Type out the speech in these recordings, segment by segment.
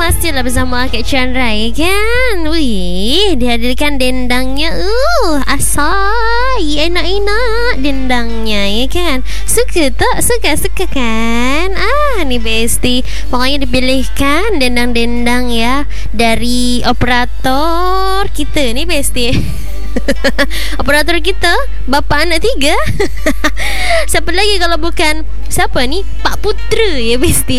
masihlah bersama Kak Chandra, ya kan? Wih, dihadirkan dendangnya. Asai, enak-enak dendangnya, ya kan? Suka tak? Suka kan? Ni Besti. Pokoknya dipilihkan dendang-dendang ya dari operator kita ni Besti. Operator kita bapa anak 3. Siapa lagi kalau bukan siapa ni? Pak Putra ya Besti.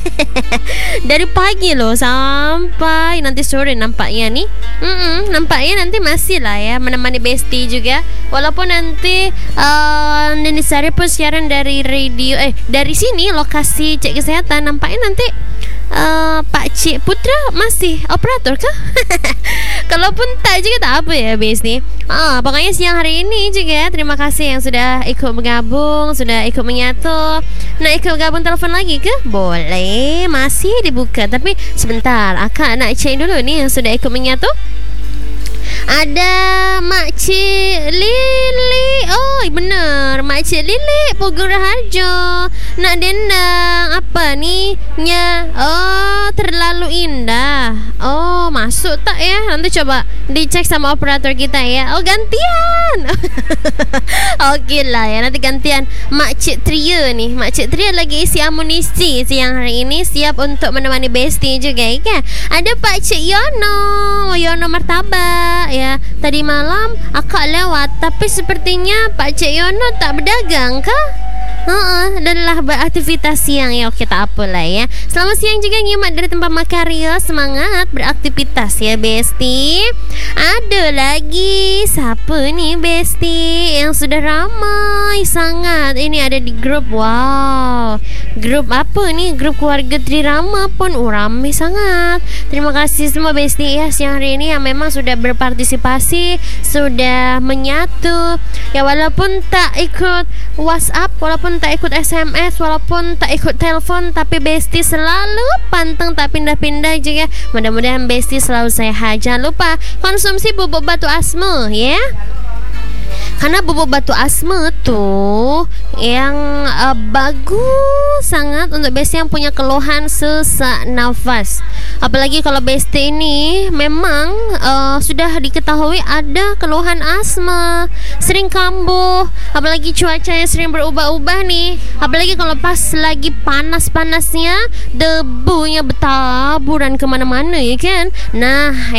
Dari pagi loh sampai nanti sore nampaknya ni. Nampaknya nanti masih lah ya menemani Besti juga. Walaupun nanti Nini Sari pun siaran dari radio dari sini lokasi cek kesehatan. Nampaknya nanti Pak Cik Putra masih operator kah? Kalaupun tak juga tak apa ya Bes ni. Pokoknya siang hari ini juga terima kasih yang sudah ikut bergabung, sudah ikut menyatu. Nak ikut bergabung telefon lagi ke? Boleh, masih dibuka. Tapi sebentar, akak nak check dulu ni yang sudah ikut menyatu. Ada Makcik Lili. Oh benar, Makcik Lili Pogung Raharjo. Nak dendang apa ni nya? Terlalu indah. Masuk tak ya? Nanti coba dicek sama operator kita ya. Gantian. Okey lah ya, nanti gantian Makcik Tria ni. Makcik Tria lagi isi amunisi siang hari ini, siap untuk menemani Besti juga ya kan? Ada Pak Cik Yono Martabak ya. Tadi malam akak lewat, tapi sepertinya Pak Cik Yono tak berdagang kah? Adalah beraktivitas siang ya. Okey, tak apalah ya. Selamat siang juga nyimak dari tempat makarya. Semangat beraktivitas ya Besti. Ada lagi siapa ni Besti yang sudah ramai sangat. Ini ada di grup. Wow, grup apa ni? Grup keluarga Trirama pun ramai sangat. Terima kasih semua Besti ya siang hari ini yang memang sudah berpartisipasi, sudah menyatu ya. Walaupun tak ikut WhatsApp, walaupun tak ikut SMS, walaupun tak ikut telefon, tapi Besti selalu pantang tak pindah-pindah juga. Mudah-mudahan Besti selalu sehat. Jangan lupa konsumsi bubuk batu asma ya. Karena bubuk batu asma tu yang bagus sangat untuk Besti yang punya keluhan sesak nafas. Apalagi kalau Besti ini memang sudah diketahui ada keluhan asma, sering kambuh, apalagi cuaca yang sering berubah-ubah nih. Apalagi kalau pas lagi panas-panasnya, debunya bertaburan kemana-mana ya kan. Nah